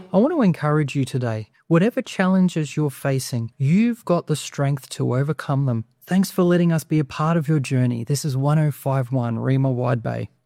I want to encourage you today. Whatever challenges you're facing, you've got the strength to overcome them. Thanks for letting us be a part of your journey. This is 1051 Rima Wide Bay.